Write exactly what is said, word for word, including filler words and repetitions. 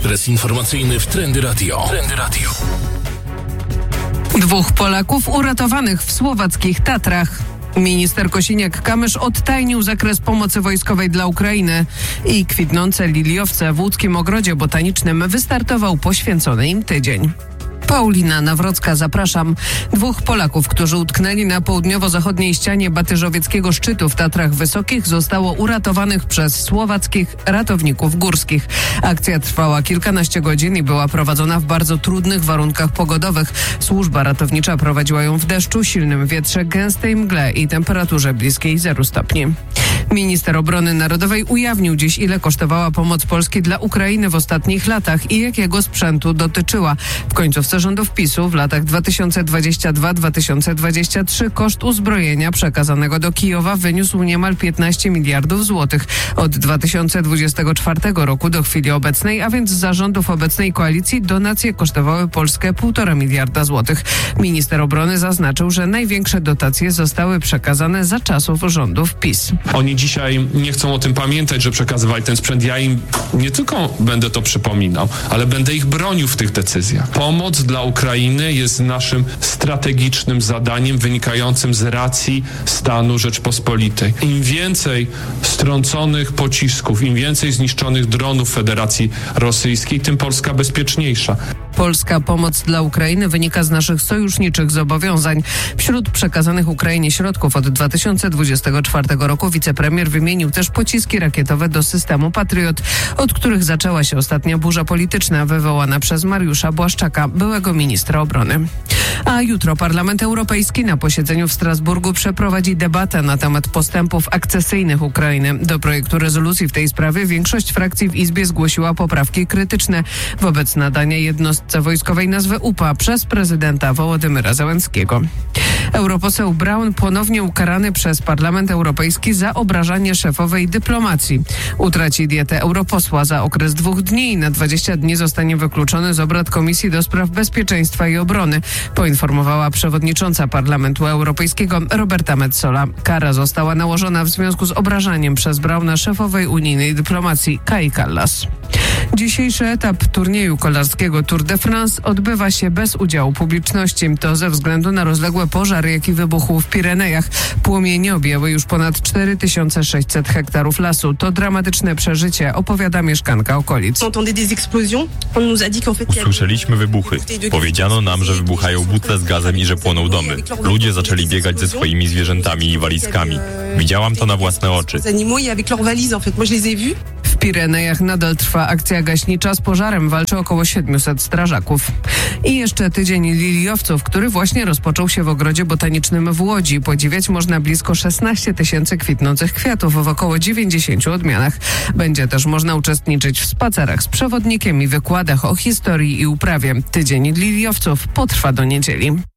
Ekspres informacyjny w Trendy Radio. Trendy Radio. Dwóch Polaków uratowanych w słowackich Tatrach. Minister Kosiniak-Kamysz odtajnił zakres pomocy wojskowej dla Ukrainy i kwitnące liliowce w łódzkim ogrodzie botanicznym wystartował poświęcony im tydzień. Paulina Nawrocka, zapraszam. Dwóch Polaków, którzy utknęli na południowo-zachodniej ścianie Batyżowieckiego szczytu w Tatrach Wysokich, zostało uratowanych przez słowackich ratowników górskich. Akcja trwała kilkanaście godzin i była prowadzona w bardzo trudnych warunkach pogodowych. Służba ratownicza prowadziła ją w deszczu, silnym wietrze, gęstej mgle i temperaturze bliskiej zeru stopni. Minister Obrony Narodowej ujawnił dziś, ile kosztowała pomoc Polski dla Ukrainy w ostatnich latach i jakiego sprzętu dotyczyła. W końcówce rządów PiSu w latach dwa tysiące dwudziestym drugim do dwa tysiące dwudziestego trzeciego koszt uzbrojenia przekazanego do Kijowa wyniósł niemal piętnaście miliardów złotych. Od dwa tysiące dwudziestego czwartego roku do chwili obecnej, a więc za rządów obecnej koalicji, donacje kosztowały Polskę półtora miliarda złotych. Minister obrony zaznaczył, że największe dotacje zostały przekazane za czasów rządów PiS. Oni dzisiaj nie chcą o tym pamiętać, że przekazywali ten sprzęt. Ja im nie tylko będę to przypominał, ale będę ich bronił w tych decyzjach. Pomoc dla Ukrainy jest naszym strategicznym zadaniem wynikającym z racji stanu Rzeczpospolitej. Im więcej strąconych pocisków, im więcej zniszczonych dronów Federacji Rosyjskiej, tym Polska bezpieczniejsza. Polska pomoc dla Ukrainy wynika z naszych sojuszniczych zobowiązań. Wśród przekazanych Ukrainie środków od dwa tysiące dwudziestego czwartego roku wicepremier wymienił też pociski rakietowe do systemu Patriot, od których zaczęła się ostatnia burza polityczna wywołana przez Mariusza Błaszczaka, byłego ministra obrony. A jutro Parlament Europejski na posiedzeniu w Strasburgu przeprowadzi debatę na temat postępów akcesyjnych Ukrainy. Do projektu rezolucji w tej sprawie większość frakcji w Izbie zgłosiła poprawki krytyczne wobec nadania jednostce wojskowej nazwy U P A przez prezydenta Wołodymyra Zełenskiego. Europoseł Braun ponownie ukarany przez Parlament Europejski za obrażanie szefowej dyplomacji. Utraci dietę europosła za okres dwóch dni i na dwadzieścia dni zostanie wykluczony z obrad Komisji do Spraw Bezpieczeństwa i Obrony, poinformowała przewodnicząca Parlamentu Europejskiego Roberta Metsola. Kara została nałożona w związku z obrażaniem przez Brauna szefowej unijnej dyplomacji Kai Kallas. Dzisiejszy etap turnieju kolarskiego Tour de France odbywa się bez udziału publiczności. To ze względu na rozległe pożary, jaki wybuchł w Pirenejach. Płomienie objęły już ponad cztery tysiące sześćset hektarów lasu. To dramatyczne przeżycie, opowiada mieszkanka okolic. Usłyszeliśmy wybuchy. Powiedziano nam, że wybuchają butle z gazem i że płoną domy. Ludzie zaczęli biegać ze swoimi zwierzętami i walizkami. Widziałam to na własne oczy. W Pirenejach nadal trwa akcja gaśnicza. Z pożarem walczy około siedmiuset strażaków. I jeszcze tydzień liliowców, który właśnie rozpoczął się w ogrodzie botanicznym w Łodzi. Podziwiać można blisko szesnaście tysięcy kwitnących kwiatów w około dziewięćdziesięciu odmianach. Będzie też można uczestniczyć w spacerach z przewodnikiem i wykładach o historii i uprawie. Tydzień liliowców potrwa do niedzieli.